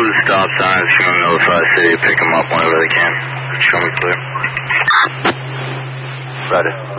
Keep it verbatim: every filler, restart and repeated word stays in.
the stop signs. If you want to notify city, pick them up whenever they can. Show me clear. Ready.